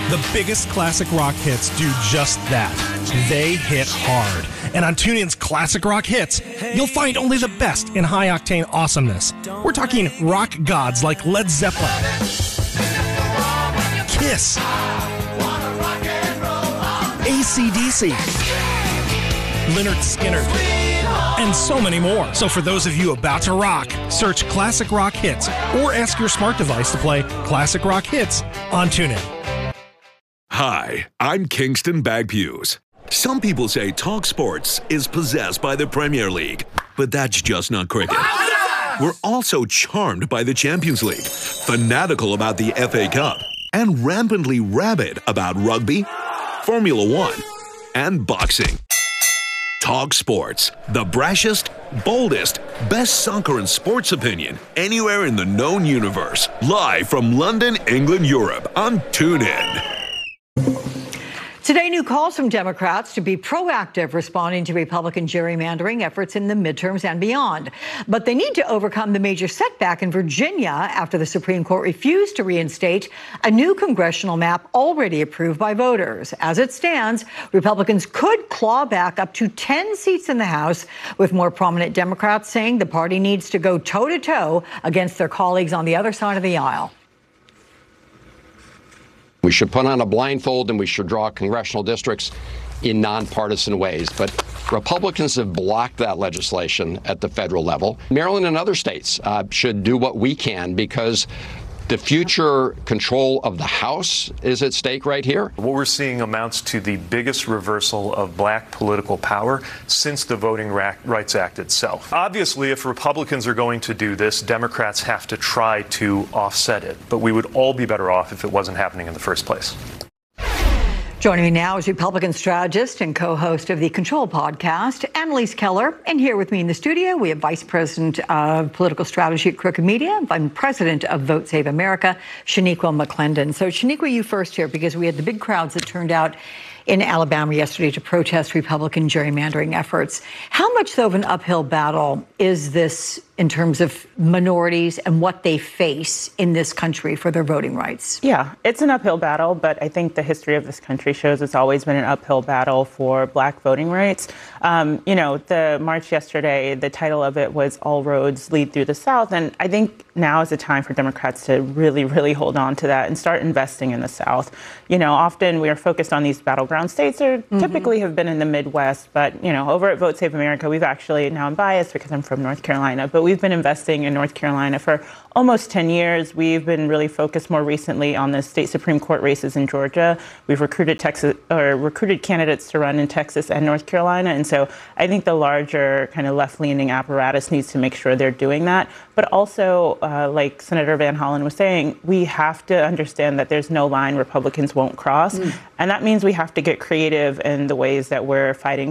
The biggest classic rock hits do just that. They hit hard. And on TuneIn's Classic Rock Hits, you'll find only the best in high-octane awesomeness. We're talking rock gods like Led Zeppelin, Kiss, AC/DC, Lynyrd Skynyrd, and so many more. So for those of you about to rock, search Classic Rock Hits or ask your smart device to play Classic Rock Hits on TuneIn. Hi, I'm Kingston Bagpues. Some people say Talk Sports is possessed by the Premier League, but that's just not cricket. We're also charmed by the Champions League, fanatical about the FA Cup, and rampantly rabid about rugby, Formula One, and boxing. Talk Sports, the brashest, boldest, best soccer and sports opinion anywhere in the known universe. Live from London, England, Europe on TuneIn. Today, new calls from Democrats to be proactive responding to Republican gerrymandering efforts in the midterms and beyond. But they need to overcome the major setback in Virginia after the Supreme Court refused to reinstate a new congressional map already approved by voters. As it stands, Republicans could claw back up to 10 seats in the House, with more prominent Democrats saying the party needs to go toe-to-toe against their colleagues on the other side of the aisle. We should put on a blindfold and we should draw congressional districts in nonpartisan ways. But Republicans have blocked that legislation at the federal level. Maryland and other states should do what we can, because the future control of the House is at stake right here. What we're seeing amounts to the biggest reversal of black political power since the Voting Rights Act itself. Obviously, if Republicans are going to do this, Democrats have to try to offset it. But we would all be better off if it wasn't happening in the first place. Joining me now is Republican strategist and co-host of the Control podcast, Annalise Keller. And here with me in the studio, we have Vice President of Political Strategy at Crooked Media and President of Vote Save America, Shaniqua McClendon. So, Shaniqua, you first here, because we had the big crowds that turned out in Alabama yesterday to protest Republican gerrymandering efforts. How much, though, of an uphill battle is this in terms of minorities and what they face in this country for their voting rights? Yeah, it's an uphill battle, but I think the history of this country shows it's always been an uphill battle for black voting rights. The march yesterday, the title of it was All Roads Lead Through the South. And I think now is the time for Democrats to really, really hold on to that and start investing in the South. Often we are focused on these battleground states that typically have been in the Midwest. But, over at Vote Save America, we've actually, now I'm biased because I'm from North Carolina, but we've been investing in North Carolina for almost 10 years. We've been really focused more recently on the state Supreme Court races in Georgia. We've recruited candidates to run in Texas and North Carolina. And so I think the larger kind of left-leaning apparatus needs to make sure they're doing that. But also, like Senator Van Hollen was saying, we have to understand that there's no line Republicans won't cross. And that means we have to get creative in the ways that we're fighting